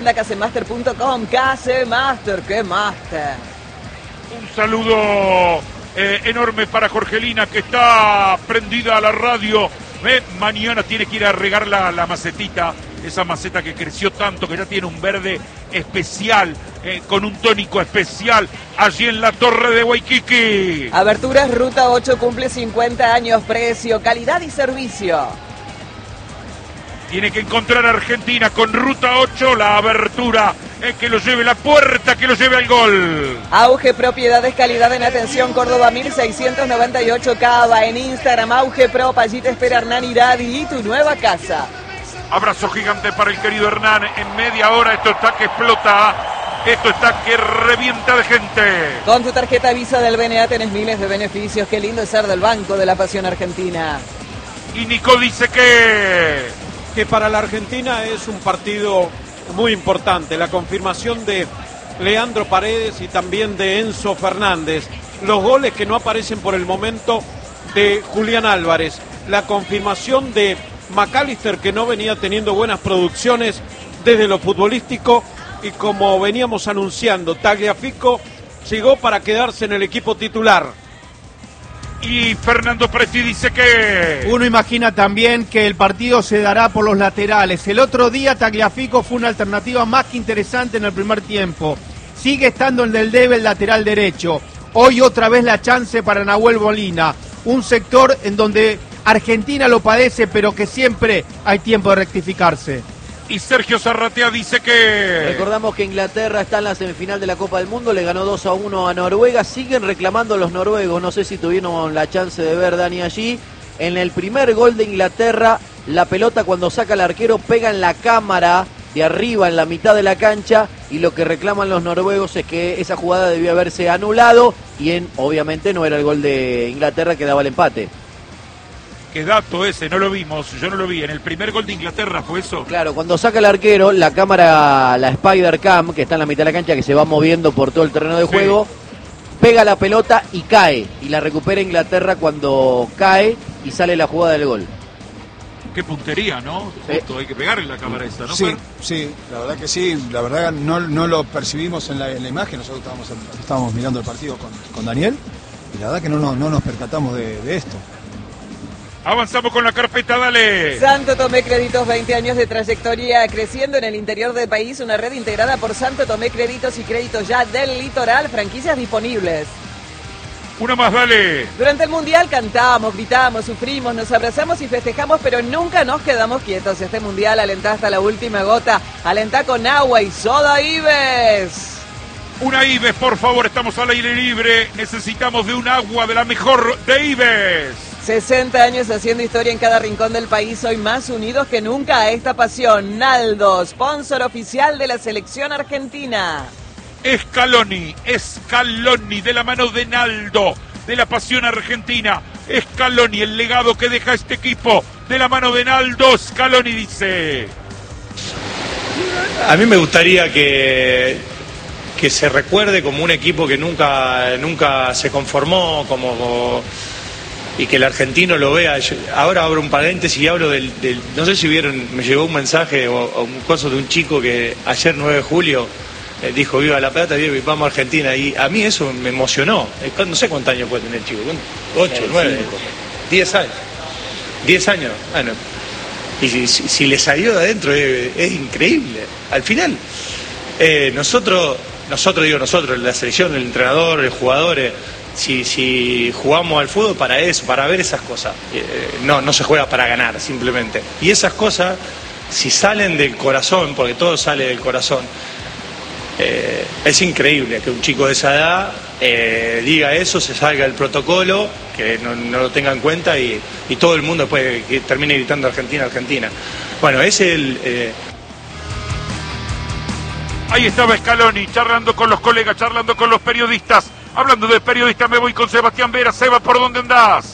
Casemaster.com, Casemaster, qué master. Un saludo enorme para Jorgelina, que está prendida a la radio. Mañana tiene que ir a regar la macetita, esa maceta que creció tanto, que ya tiene un verde especial, con un tónico especial, allí en la Torre de Waikiki. Aberturas Ruta 8 cumple 50 años, precio, calidad y servicio. Tiene que encontrar a Argentina con Ruta 8, la abertura, que lo lleve la puerta, que lo lleve al gol. Auge Propiedades, calidad en atención, Córdoba 1698 Cava, en Instagram, Auge Pro, allí te espera Hernán Iradi y tu nueva casa. Abrazo gigante para el querido Hernán, en media hora esto está que explota, esto está que revienta de gente. Con tu tarjeta Visa del BNA tenés miles de beneficios, qué lindo es ser del Banco de la Pasión Argentina. Y Nico dice que para la Argentina es un partido muy importante, la confirmación de Leandro Paredes y también de Enzo Fernández, los goles que no aparecen por el momento de Julián Álvarez, la confirmación de McAllister, que no venía teniendo buenas producciones desde lo futbolístico, y como veníamos anunciando, Tagliafico llegó para quedarse en el equipo titular. Y Fernando Presti dice que uno imagina también que el partido se dará por los laterales. El otro día Tagliafico fue una alternativa más que interesante en el primer tiempo. Sigue estando en el debe el lateral derecho. Hoy otra vez la chance para Nahuel Molina. Un sector en donde Argentina lo padece, pero que siempre hay tiempo de rectificarse. Y Sergio Zarratea dice que recordamos que Inglaterra está en la semifinal de la Copa del Mundo, le ganó 2-1 a Noruega, siguen reclamando los noruegos, no sé si tuvieron la chance de ver, Dani, allí, en el primer gol de Inglaterra, la pelota cuando saca el arquero pega en la cámara de arriba, en la mitad de la cancha, y lo que reclaman los noruegos es que esa jugada debió haberse anulado, y obviamente no era el gol de Inglaterra que daba el empate. ¿Qué dato ese? No lo vimos, yo no lo vi. ¿En el primer gol de Inglaterra fue eso? Claro, cuando saca el arquero, la cámara, la Spider Cam, que está en la mitad de la cancha, que se va moviendo por todo el terreno de juego, pega la pelota y cae. Y la recupera Inglaterra cuando cae y sale la jugada del gol. Qué puntería, ¿no? Justo, hay que pegarle la cámara esa, ¿no? Sí, la verdad que sí. La verdad no lo percibimos en la imagen. Nosotros estábamos mirando el partido con Daniel. Y la verdad que no nos percatamos de esto. Avanzamos con la carpeta, dale. Santo Tomé Créditos, 20 años de trayectoria creciendo en el interior del país, una red integrada por Santo Tomé Créditos y Créditos Ya del Litoral, franquicias disponibles. Una más, dale. Durante el Mundial cantamos, gritamos, sufrimos, nos abrazamos y festejamos, pero nunca nos quedamos quietos. Este Mundial alentá hasta la última gota, alentá con agua y soda Ives. Una Ives, por favor, estamos al aire libre, necesitamos de un agua de la mejor de Ives. 60 años haciendo historia en cada rincón del país, hoy más unidos que nunca a esta pasión. Naldo, sponsor oficial de la selección argentina. Scaloni, de la mano de Naldo, de la pasión argentina. Scaloni, el legado que deja este equipo, de la mano de Naldo. Scaloni dice: a mí me gustaría que se recuerde como un equipo que nunca se conformó, y que el argentino lo vea. Ahora abro un paréntesis y hablo del no sé si vieron, me llegó un mensaje o un coso de un chico que ayer 9 de julio dijo viva La Plata, vamos a Argentina, y a mí eso me emocionó. No sé cuántos años puede tener el chico, 8, 9, 10 años. 10 años, bueno, y si le salió de adentro es increíble. Al final nosotros, la selección, el entrenador, el jugador, si jugamos al fútbol para eso, para ver esas cosas, no se juega para ganar simplemente, y esas cosas si salen del corazón, porque todo sale del corazón, es increíble que un chico de esa edad diga eso, se salga del protocolo, que no lo tenga en cuenta, y todo el mundo después que termine gritando Argentina, Argentina. Bueno, ese es Ahí estaba Scaloni, charlando con los colegas, charlando con los periodistas. Hablando de periodistas, me voy con Sebastián Vera. Seba, ¿por dónde andás?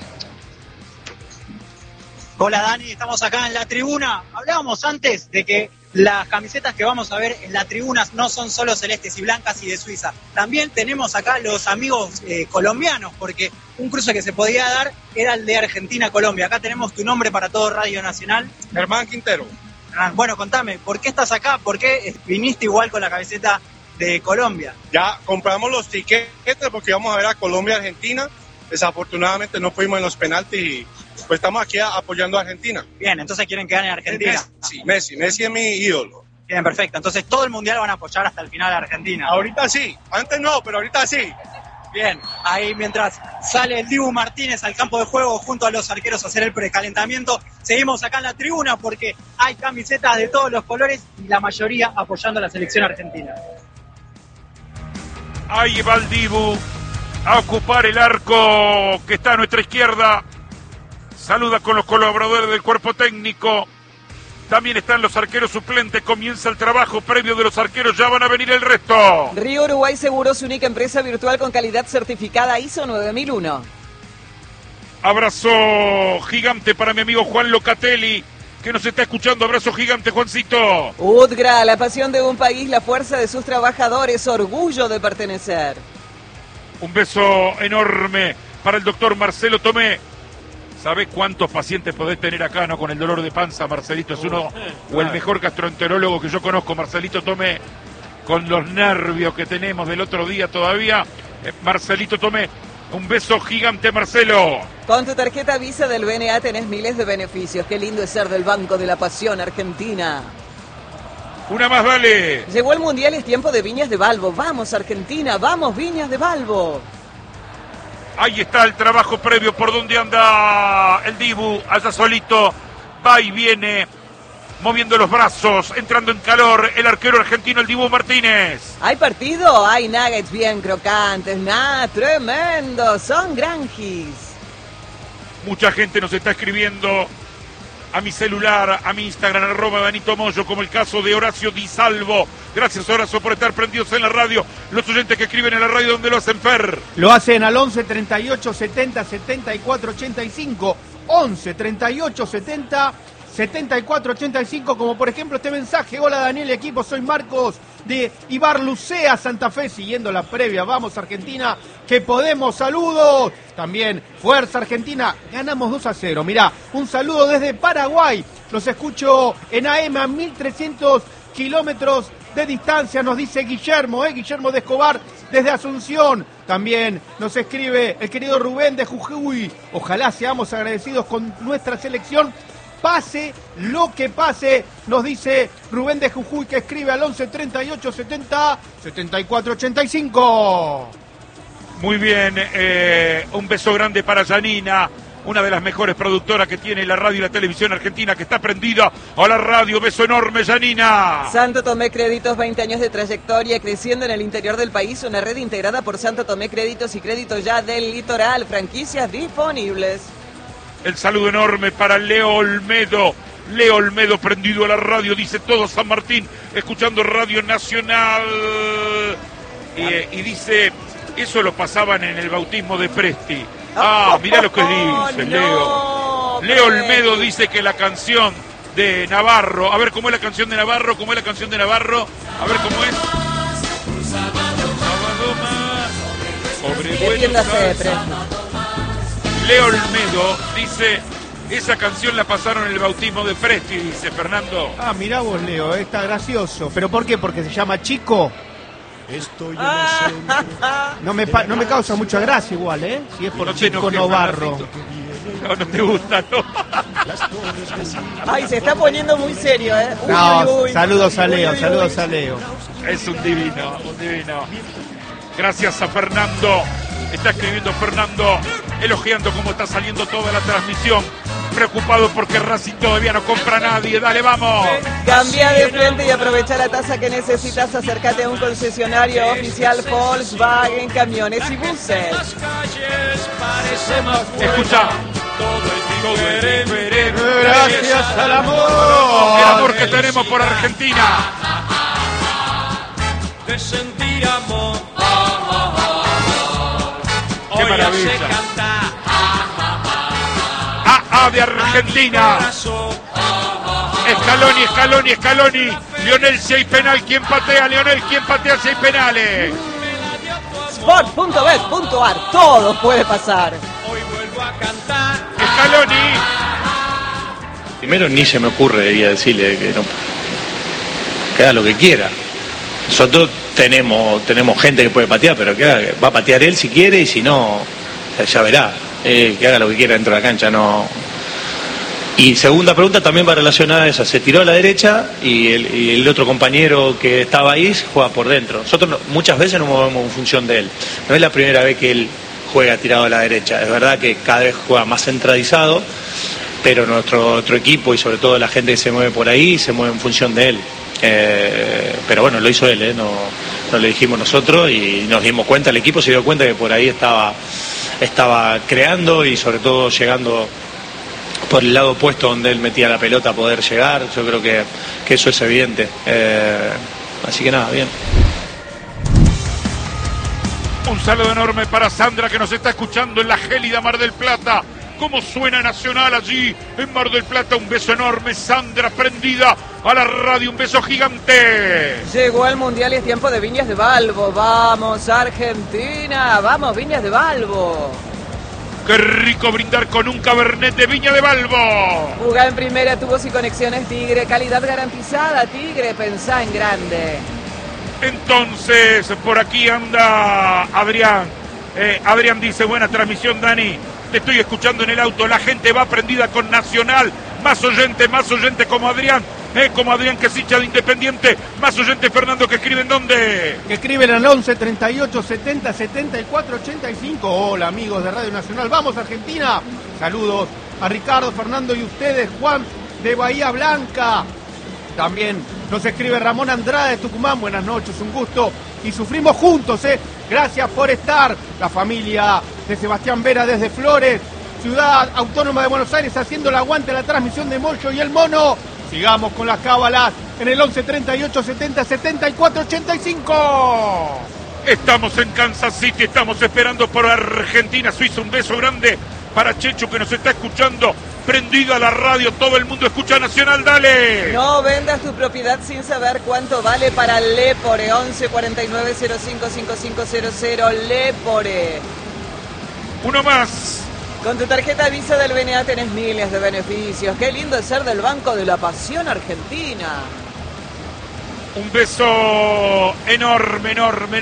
Hola Dani, estamos acá en la tribuna. Hablábamos antes de que las camisetas que vamos a ver en las tribunas no son solo celestes y blancas y de Suiza. También tenemos acá los amigos colombianos, porque un cruce que se podía dar era el de Argentina-Colombia. Acá tenemos tu nombre para todo Radio Nacional. Germán Quintero. Bueno, contame, ¿por qué estás acá? ¿Por qué viniste igual con la camiseta de Colombia? Ya compramos los tiquetes porque íbamos a ver a Colombia-Argentina. Desafortunadamente no fuimos en los penaltis y pues estamos aquí apoyando a Argentina. Bien, entonces quieren que gane Argentina. Messi es mi ídolo. Bien, perfecto. Entonces todo el mundial van a apoyar hasta el final a Argentina. Ahorita sí, antes no, pero ahorita sí. Bien, ahí mientras sale el Dibu Martínez al campo de juego junto a los arqueros a hacer el precalentamiento, seguimos acá en la tribuna porque hay camisetas de todos los colores y la mayoría apoyando a la selección argentina. Ahí va el Dibu a ocupar el arco que está a nuestra izquierda. Saluda con los colaboradores del cuerpo técnico. También están los arqueros suplentes. Comienza el trabajo previo de los arqueros. Ya van a venir el resto. Río Uruguay Seguros, única empresa virtual con calidad certificada ISO 9001. Abrazo gigante para mi amigo Juan Locatelli, que nos está escuchando. Abrazo gigante, Juancito. UDGRA, la pasión de un país, la fuerza de sus trabajadores, orgullo de pertenecer. Un beso enorme para el doctor Marcelo Tomé. ¿Sabés cuántos pacientes podés tener acá, no? Con el dolor de panza, Marcelito es uno, o el mejor gastroenterólogo que yo conozco, Marcelito Tomé, con los nervios que tenemos del otro día todavía. Marcelito Tomé, un beso gigante, Marcelo. Con tu tarjeta Visa del BNA tenés miles de beneficios. Qué lindo es ser del Banco de la Pasión Argentina. Una más, dale. Llegó el Mundial, es tiempo de Viñas de Balbo. Vamos, Argentina, vamos, Viñas de Balbo. Ahí está el trabajo previo por donde anda el Dibu, allá solito, va y viene, moviendo los brazos, entrando en calor, el arquero argentino, el Dibu Martínez. ¿Hay partido? Hay nuggets bien crocantes, tremendo, son granjis. Mucha gente nos está escribiendo a mi celular, a mi Instagram, @DanitoMoyo, como el caso de Horacio Di Salvo. Gracias, Horacio, por estar prendidos en la radio. Los oyentes que escriben en la radio, ¿dónde lo hacen, Fer? Lo hacen al 11 38 70 74 85. 11 38 70 74 85, como por ejemplo este mensaje: hola Daniel y equipo, soy Marcos de Ibarlucea, Santa Fe, siguiendo la previa. Vamos Argentina, que podemos, saludos. También, fuerza Argentina, ganamos 2-0. Mirá, un saludo desde Paraguay, los escucho en AM a 1300 kilómetros de distancia, nos dice Guillermo de Escobar desde Asunción. También nos escribe el querido Rubén de Jujuy. Ojalá seamos agradecidos con nuestra selección, pase lo que pase, nos dice Rubén de Jujuy, que escribe al 11 38 70 74 85. Muy bien, un beso grande para Janina, una de las mejores productoras que tiene la radio y la televisión argentina, que está prendida a la radio. Beso enorme, Janina. Santo Tomé Créditos, 20 años de trayectoria, creciendo en el interior del país, una red integrada por Santo Tomé Créditos y Créditos Ya del Litoral, franquicias disponibles. El saludo enorme para Leo Olmedo. Leo Olmedo prendido a la radio, dice todo San Martín, escuchando Radio Nacional. Y dice, eso lo pasaban en el bautismo de Presti. Mirá lo que dice Leo. Leo Olmedo dice que la canción de Navarro, a ver cómo es la canción de Navarro, a ver cómo es. Defiéndase, Presti. Leo Olmedo dice, esa canción la pasaron en el bautismo de Presti, dice Fernando. Mirá vos, Leo, está gracioso. ¿Pero por qué? ¿Porque se llama Chico? No me causa mucha gracia igual, ¿eh? Si es por no Chico Novarro. No te gusta, ¿no? Ay, se está poniendo muy serio, ¿eh? Saludos a Leo. Es un divino. Gracias a Fernando. Está escribiendo Fernando, elogiando cómo está saliendo toda la transmisión. Preocupado porque Racing todavía no compra a nadie. Dale, vamos. Cambia de frente y aprovecha la tasa que necesitas. Acércate a un concesionario oficial Volkswagen Camiones y Buses. Escucha. Gracias al amor. El amor que tenemos por Argentina. De sentir amor. Qué maravilla. De Argentina. Scaloni. Lionel, si hay penal, ¿quién patea? Lionel, ¿quién patea si hay penales? Sport.bet.ar, todo puede pasar. Hoy vuelvo a cantar. Scaloni. Primero ni se me ocurre decirle que haga lo que quiera. Nosotros tenemos gente que puede patear, pero que va a patear él si quiere y si no, ya verá. Que haga lo que quiera dentro de la cancha, no. Y segunda pregunta también va relacionada a esa. Se tiró a la derecha y el otro compañero que estaba ahí juega por dentro. Nosotros muchas veces nos movemos en función de él. No es la primera vez que él juega tirado a la derecha. Es verdad que cada vez juega más centralizado, pero nuestro equipo y sobre todo la gente que se mueve por ahí se mueve en función de él. Pero bueno, lo hizo él, no lo dijimos nosotros y nos dimos cuenta, el equipo se dio cuenta que por ahí estaba creando y sobre todo llegando por el lado opuesto donde él metía la pelota a poder llegar. Yo creo que eso es evidente. Así que nada, bien. Un saludo enorme para Sandra que nos está escuchando en la gélida Mar del Plata. ¿Cómo suena Nacional allí en Mar del Plata? Un beso enorme, Sandra, prendida a la radio, un beso gigante. Llegó el Mundial y es tiempo de Viñas de Balbo. Vamos, Argentina, vamos, Viñas de Balbo. Qué rico brindar con un Cabernet de Viña de Balbo. Jugar en primera, tubos y conexiones Tigre, calidad garantizada, Tigre, pensá en grande. Entonces, por aquí anda Adrián. Adrián dice, buena transmisión, Dani. Te estoy escuchando en el auto, la gente va prendida con Nacional, más oyente como Adrián, como Adrián que es hincha de Independiente, más oyente Fernando que escriben ¿dónde? Que escriben al 11 38 70 74 85. Hola amigos de Radio Nacional, vamos Argentina. Saludos a Ricardo, Fernando y ustedes, Juan de Bahía Blanca. También nos escribe Ramón Andrade de Tucumán, buenas noches, un gusto y sufrimos juntos, gracias por estar. La familia de Sebastián Vera desde Flores, Ciudad Autónoma de Buenos Aires, haciendo el aguante a la transmisión de Moyo y el Mono. Sigamos con las cábalas en el 11 38 70 74 85. Estamos en Kansas City, estamos esperando por Argentina, Suiza. Un beso grande para Checho que nos está escuchando, prendido a la radio, todo el mundo escucha Nacional, dale. No vendas tu propiedad sin saber cuánto vale para Lepore, 11 49 05 5500, Lepore. Uno más. Con tu tarjeta Visa del BNA tenés miles de beneficios. Qué lindo es ser del Banco de la Pasión Argentina. Un beso enorme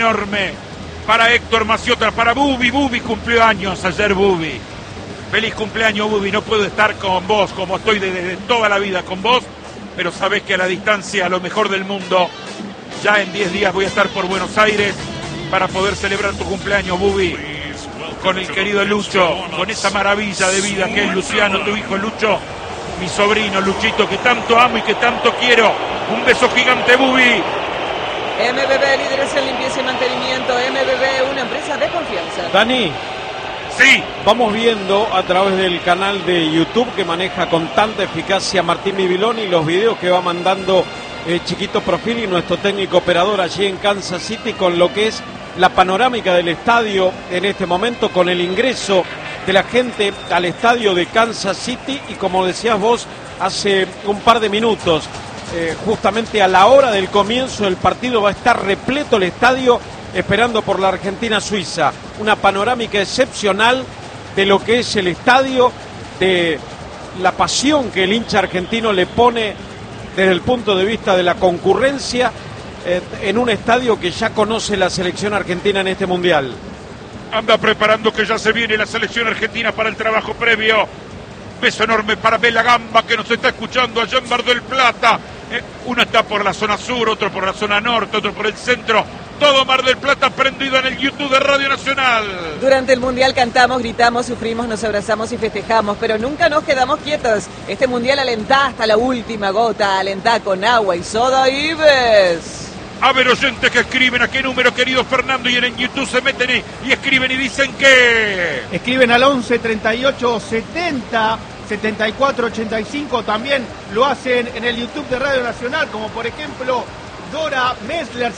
para Héctor Maciota, para Bubi. Bubi cumplió años ayer, Bubi. Feliz cumpleaños, Bubi. No puedo estar con vos como estoy desde toda la vida con vos, pero sabés que a la distancia, a lo mejor del mundo, ya en 10 días voy a estar por Buenos Aires para poder celebrar tu cumpleaños, Bubi. Con el querido Lucho, con esa maravilla de vida que es Luciano, tu hijo Lucho, mi sobrino Luchito, que tanto amo y que tanto quiero. Un beso gigante, Bubi. MBB, líderes en limpieza y mantenimiento. MBB, una empresa de confianza. Dani. Sí. Vamos viendo a través del canal de YouTube que maneja con tanta eficacia Martín Bibiloni los videos que va mandando Chiquito Profil y nuestro técnico operador allí en Kansas City con lo que es la panorámica del estadio en este momento, con el ingreso de la gente al estadio de Kansas City y como decías vos hace un par de minutos, justamente a la hora del comienzo del partido va a estar repleto el estadio esperando por la Argentina-Suiza. Una panorámica excepcional de lo que es el estadio, de la pasión que el hincha argentino le pone desde el punto de vista de la concurrencia en un estadio que ya conoce la selección argentina en este mundial. Anda preparando que ya se viene la selección argentina para el trabajo previo. Beso enorme para Bela Gamba que nos está escuchando allá en Mar del Plata. Uno está por la zona sur, otro por la zona norte, otro por el centro. Todo Mar del Plata prendido en el YouTube de Radio Nacional. Durante el Mundial cantamos, gritamos, sufrimos, nos abrazamos y festejamos, pero nunca nos quedamos quietos. Este Mundial alentá hasta la última gota, alentá con agua y soda Ives. A ver, oyentes que escriben, ¿a qué número, querido Fernando? Y en YouTube se meten y escriben y dicen que... Escriben al 11 38 70 74 85, también lo hacen en el YouTube de Radio Nacional, como por ejemplo Dora Messler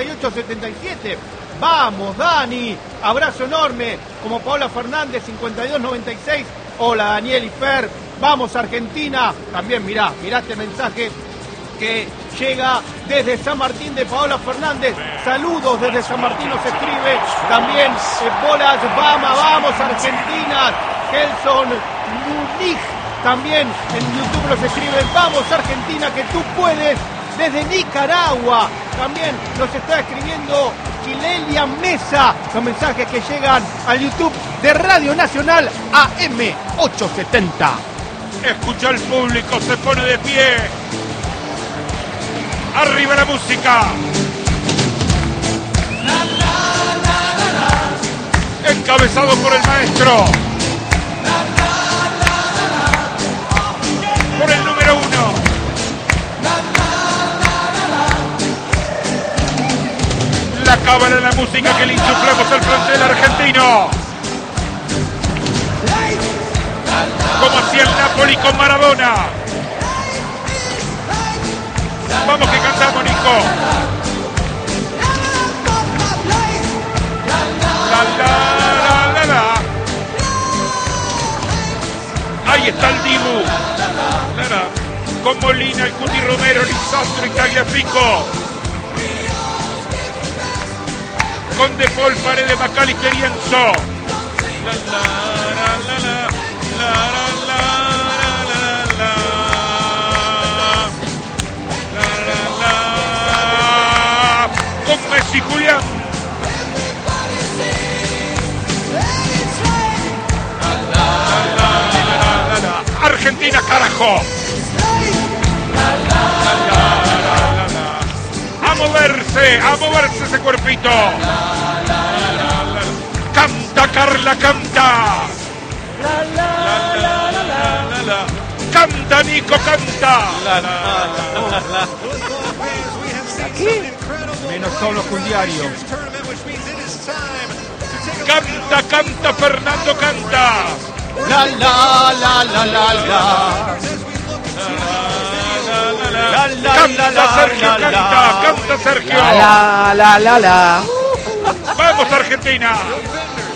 5877. Vamos Dani, abrazo enorme, como Paola Fernández 5296. Hola Daniel y Fer, vamos Argentina. También mirá este mensaje que llega desde San Martín de Paola Fernández. Saludos desde San Martín, nos escribe también bolas, vamos Argentina. Gelson Munich También en YouTube nos escriben, vamos Argentina, que tú puedes, desde Nicaragua. También nos está escribiendo Chilelia Mesa, los mensajes que llegan al YouTube de Radio Nacional AM 870. Escucha al público, se pone de pie. Arriba la música. Encabezado por el maestro. Por el número 1. La cábala de la música que le insuflamos al plantel argentino. Como hacía el Napoli con Maradona. Vamos que cantamos, Nico. La. Ahí está el Dibu. Con Molina, el Cuti Romero, Lisandro y Tagliafico. Con De Paul, Paredes, McAllister y Enzo. Con Messi, Julián. Argentina, carajo. A moverse ese cuerpito. Canta, Carla, canta. Canta, Nico, canta. Menos solo que un diario. Canta, Fernando, canta. La. Canta Sergio, canta Sergio. La. Vamos Argentina.